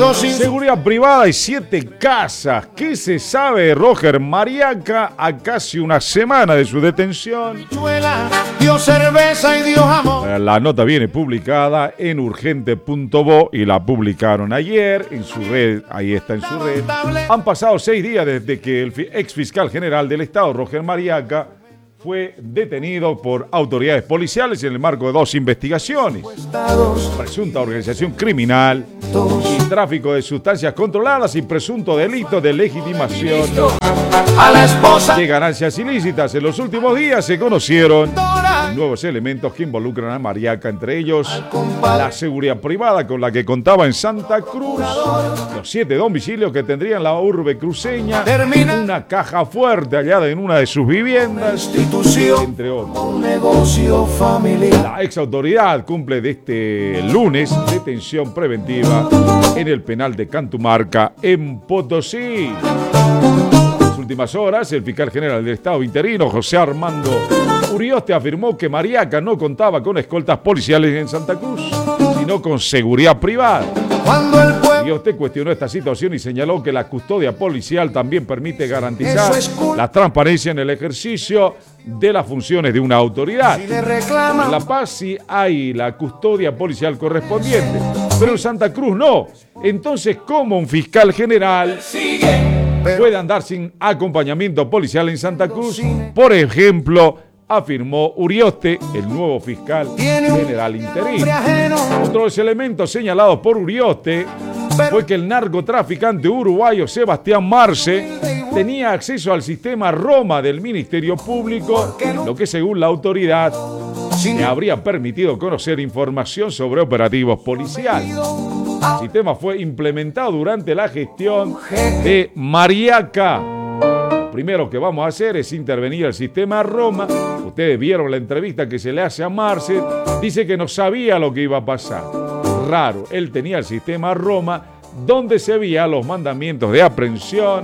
Seguridad privada y 7 casas. ¿Qué se sabe de Roger Mariaca a casi una semana de su detención? La nota viene publicada en urgente.bo y la publicaron ayer en su red. Ahí está en su red. Han pasado 6 días desde que el ex fiscal general del Estado, Roger Mariaca, fue detenido por autoridades policiales en el marco de 2 investigaciones: presunta organización criminal y tráfico de sustancias controladas y presunto delito de legitimación de ganancias ilícitas. En los últimos días se conocieron nuevos elementos que involucran a Mariaca, entre ellos la seguridad privada con la que contaba en Santa Cruz, los 7 domicilios que tendría en la urbe cruceña, una caja fuerte hallada en una de sus viviendas, entre otros. La ex autoridad cumple de este lunes detención preventiva en el penal de Cantumarca, en Potosí. En las últimas horas, el fiscal general del Estado interino, José Armando Urioste, afirmó que Mariaca no contaba con escoltas policiales en Santa Cruz, sino con seguridad privada. Urioste cuestionó esta situación y señaló que la custodia policial también permite garantizar la transparencia en el ejercicio de las funciones de una autoridad. En La Paz sí hay la custodia policial correspondiente, pero en Santa Cruz no. Entonces, ¿cómo un fiscal general puede andar sin acompañamiento policial en Santa Cruz? Por ejemplo, afirmó Urioste, el nuevo fiscal general interino. Otro de los elementos señalados por Urioste fue que el narcotraficante uruguayo Sebastián Marce tenía acceso al sistema Roma del Ministerio Público, lo que según la autoridad le habría permitido conocer información sobre operativos policiales. El sistema fue implementado durante la gestión de Mariaca. Lo primero que vamos a hacer es intervenir el sistema Roma. Ustedes vieron la entrevista que se le hace a Marce. Dice que no sabía lo que iba a pasar. Raro, él tenía el sistema Roma donde se veían los mandamientos de aprehensión.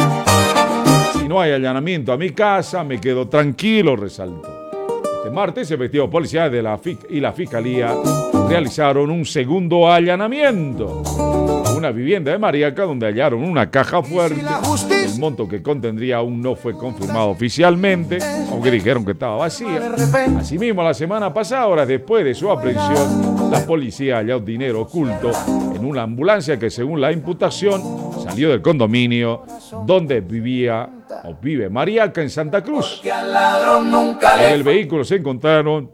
Si no hay allanamiento a mi casa, me quedo tranquilo, resaltó. Este martes, efectivos policiales de la FIC y la Fiscalía realizaron un segundo allanamiento a una vivienda de Mariaca donde hallaron una caja fuerte. El monto que contendría aún no fue confirmado oficialmente, aunque dijeron que estaba vacía. Asimismo, la semana pasada, horas después de su aprehensión, la policía halló dinero oculto en una ambulancia que, según la imputación, salió del condominio donde vive Mariaca en Santa Cruz. En el vehículo se encontraron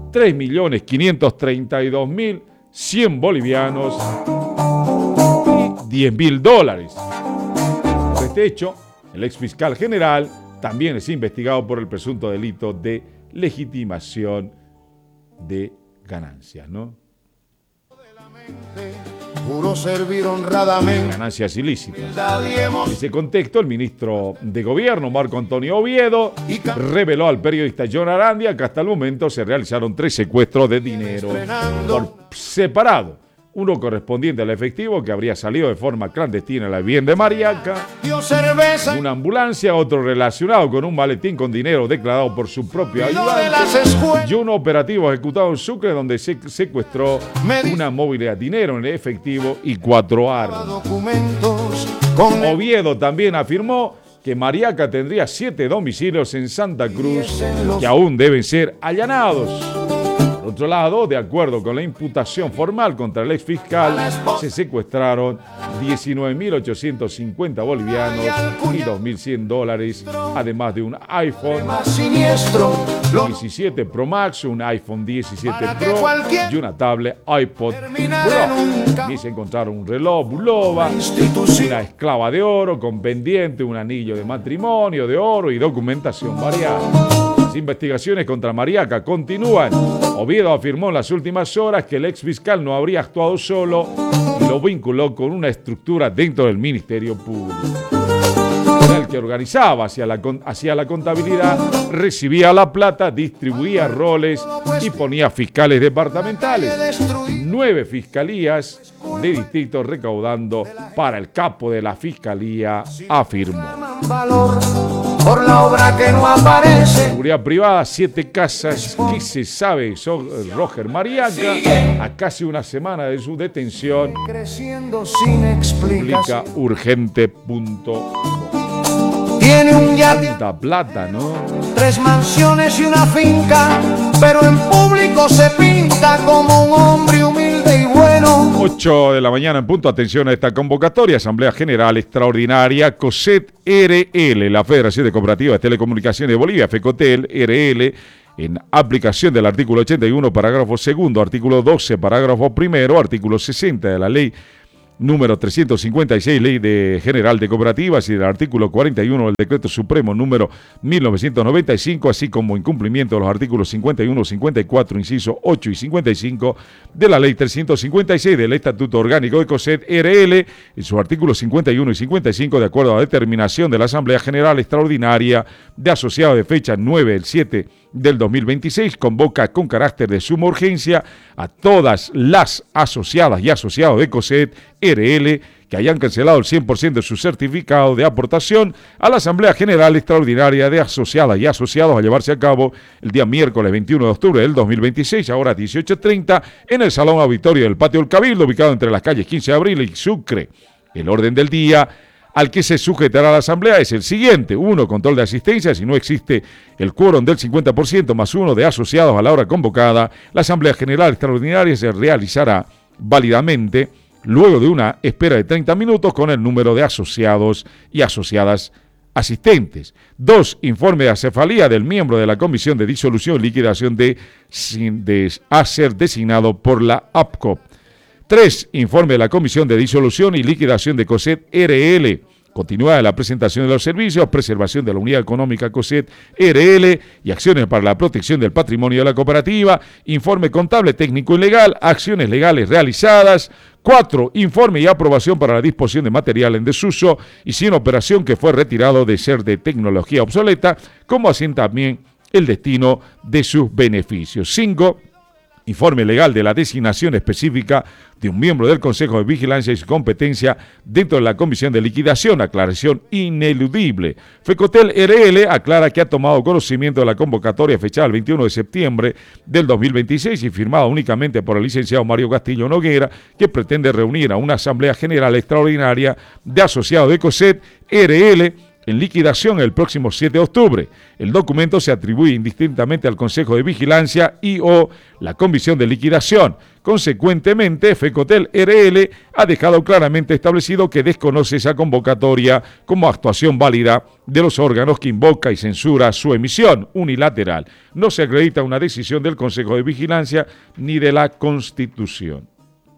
3.532.100 bolivianos y $10.000. Por este hecho, el ex fiscal general también es investigado por el presunto delito de legitimación de ganancias, ¿no? Juro servir honradamente. Ganancias ilícitas. En ese contexto, el ministro de Gobierno, Marco Antonio Oviedo, reveló al periodista John Arandia que hasta el momento se realizaron 3 secuestros de dinero por separado. Uno correspondiente al efectivo que habría salido de forma clandestina a la vivienda de Mariaca, una ambulancia, otro relacionado con un maletín con dinero declarado por su propio ayudante, y un operativo ejecutado en Sucre donde se secuestró una movilidad, dinero en efectivo y 4 armas. Oviedo también afirmó que Mariaca tendría 7 domicilios en Santa Cruz que aún deben ser allanados. Por otro lado, de acuerdo con la imputación formal contra el exfiscal, se secuestraron 19.850 bolivianos y $2.100, además de un iPhone 17 Pro Max, un iPhone 17 Pro y una tablet iPod Pro. También se encontraron un reloj Bulova, una esclava de oro con pendiente, un anillo de matrimonio de oro y documentación variada. Las investigaciones contra Mariaca continúan. Oviedo afirmó en las últimas horas que el ex fiscal no habría actuado solo y lo vinculó con una estructura dentro del Ministerio Público. El que organizaba hacia la contabilidad, recibía la plata, distribuía roles y ponía fiscales departamentales. 9 fiscalías de distritos recaudando para el capo de la fiscalía, afirmó. por la obra que no aparece. Seguridad privada, 7 casas. ¿Qué se sabe? Son Roger Mariaca, a casi una semana de su detención. Creciendo sin explicación. Publica urgente.bo. Tiene un yate, Tanta plata, ¿no? 3 mansiones y una finca, pero en público se pinta como un hombre humilde y bueno. 8 de la mañana en punto. Atención a esta convocatoria. Asamblea General Extraordinaria COSET RL, la Federación de Cooperativas de Telecomunicaciones de Bolivia, FECOTEL RL, en aplicación del artículo 81, parágrafo segundo, artículo 12, parágrafo primero, artículo 60 de la ley número 356, Ley General de Cooperativas, y del artículo 41 del Decreto Supremo número 1995, así como en cumplimiento de los artículos 51, 54, inciso 8 y 55 de la Ley 356 del Estatuto Orgánico de COSET RL, en sus artículos 51 y 55, de acuerdo a la determinación de la Asamblea General Extraordinaria de asociados de fecha 9/7 del 2026, convoca con carácter de suma urgencia a todas las asociadas y asociados de COSET RL que hayan cancelado el 100% de su certificado de aportación a la Asamblea General Extraordinaria de Asociadas y Asociados a llevarse a cabo el día miércoles 21 de octubre del 2026, ahora 18:30, en el Salón Auditorio del Patio del Cabildo, ubicado entre las calles 15 de Abril y Sucre. El orden del día al que se sujetará la Asamblea es el siguiente: 1. Control de asistencia. Si no existe el quórum del 50% más 1 de asociados a la hora convocada, la Asamblea General Extraordinaria se realizará válidamente luego de una espera de 30 minutos con el número de asociados y asociadas asistentes. 2. Informe de acefalía del miembro de la Comisión de Disolución y Liquidación a ser designado por la APCOP. 3. Informe de la Comisión de Disolución y Liquidación de COSET RL. Continuada la presentación de los servicios, preservación de la unidad económica COSET RL y acciones para la protección del patrimonio de la cooperativa. Informe contable, técnico y legal, acciones legales realizadas. 4. Informe y aprobación para la disposición de material en desuso y sin operación que fue retirado de ser de tecnología obsoleta, como así también el destino de sus beneficios. 5. Informe legal de la designación específica de un miembro del Consejo de Vigilancia y su competencia dentro de la Comisión de Liquidación, aclaración ineludible. FECOTEL RL aclara que ha tomado conocimiento de la convocatoria fechada el 21 de septiembre del 2026 y firmada únicamente por el licenciado Mario Castillo Noguera, que pretende reunir a una Asamblea General Extraordinaria de asociados de COSET RL en liquidación el próximo 7 de octubre. El documento se atribuye indistintamente al Consejo de Vigilancia y o la Comisión de Liquidación. Consecuentemente, FECOTEL RL ha dejado claramente establecido que desconoce esa convocatoria como actuación válida de los órganos que invoca y censura su emisión unilateral. No se acredita una decisión del Consejo de Vigilancia ni de la Constitución,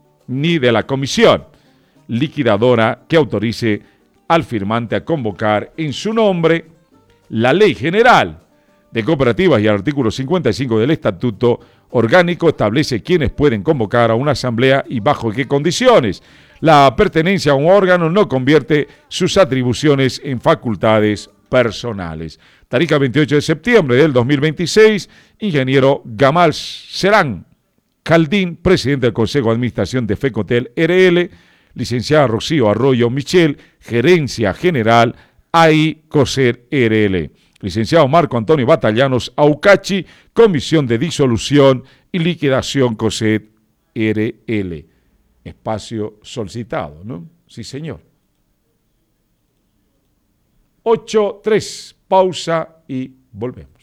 ni de la Comisión liquidadora que autorice al firmante a convocar en su nombre. La Ley General de Cooperativas y el artículo 55 del Estatuto Orgánico establece quiénes pueden convocar a una asamblea y bajo qué condiciones. La pertenencia a un órgano no convierte sus atribuciones en facultades personales. Tarija 28 de septiembre del 2026, ingeniero Gamal Serán Caldín, presidente del Consejo de Administración de FECOTEL RL, licenciada Rocío Arroyo Michel, gerencia general AI COSET RL. Licenciado Marco Antonio Batallanos Aucachi, comisión de disolución y liquidación COSET RL. Espacio solicitado, ¿no? Sí, señor. 8:03, pausa y volvemos.